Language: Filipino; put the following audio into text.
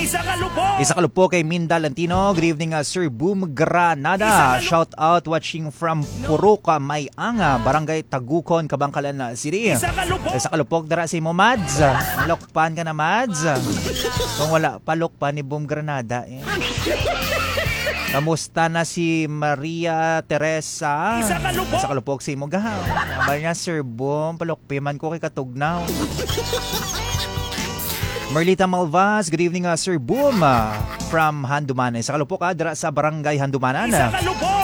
Isa kalupok kay Minda Lantino. Good evening, Sir Boom Granada. Shout out watching from Puruka, Mayanga, Barangay Tagukon, Kabangkalan City. Isa kalupok dara si mo, Mads. Lokpan ka na, Mads. Kung wala pa lokpan ni Boom Granada. Kamusta na si Maria Teresa? Isa kalupok si mo, gahaw. Sabi niya, Sir Boom, palukpiman ko kay Katugnaw. Merlita Malvas, good evening, Sir Boom, from Handumanan. Sa kalupok, dara sa Barangay Handumanan.